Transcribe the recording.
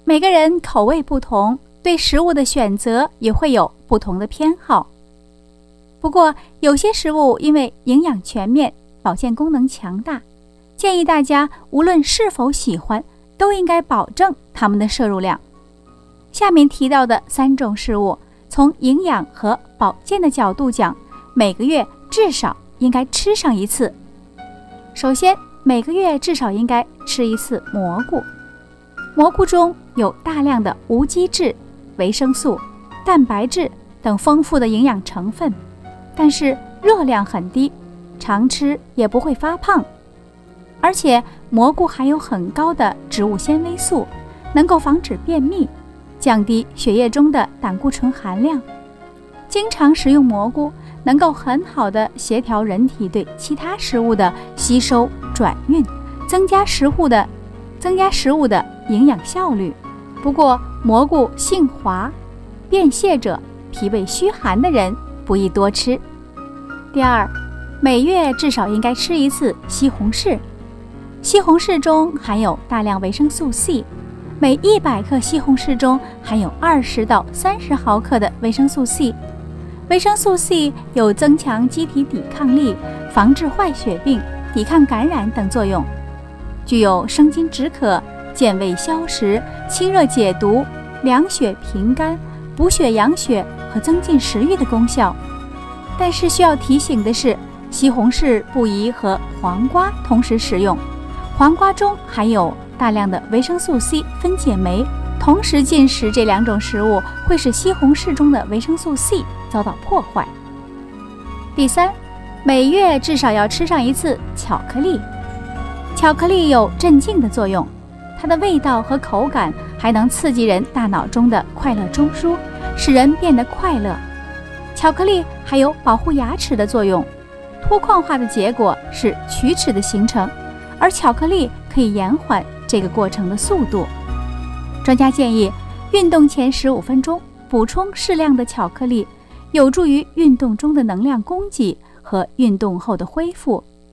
每个人口味不同，对食物的选择也会有不同的偏好。不过，有些食物因为营养全面，保健功能强大，建议大家无论是否喜欢，都应该保证它们的摄入量。下面提到的3种食物，从营养和保健的角度讲，每个月至少应该吃上一次。首先，每个月至少应该吃一次蘑菇。蘑菇中有大量的无机质、维生素、蛋白质等丰富的营养成分，但是热量很低，常吃也不会发胖。而且蘑菇含有很高的植物纤维素，能够防止便秘，降低血液中的胆固醇含量。经常食用蘑菇能够很好的协调人体对其他食物的吸收转运，增加食物的营养效率。不过蘑菇性滑，便泻者、脾胃虚寒的人不宜多吃。第二，每月至少应该吃一次西红柿。西红柿中含有大量维生素 C， 每100克西红柿中含有20到30毫克的维生素 C。 维生素 C 有增强机体抵抗力、防治坏血病、抵抗感染等作用，具有生津止渴、健胃消食、清热解毒、凉血平肝、补血养血和增进食欲的功效。但是需要提醒的是，西红柿不宜和黄瓜同时食用，黄瓜中含有大量的维生素 C 分解酶，同时进食这2种食物会使西红柿中的维生素 C 遭到破坏。第三，每月至少要吃上一次巧克力。巧克力有镇静的作用，它的味道和口感还能刺激人大脑中的快乐中枢，使人变得快乐。巧克力还有保护牙齿的作用，脱矿化的结果是龋齿的形成，而巧克力可以延缓这个过程的速度。专家建议，运动前15分钟补充适量的巧克力，有助于运动中的能量供给和运动后的恢复，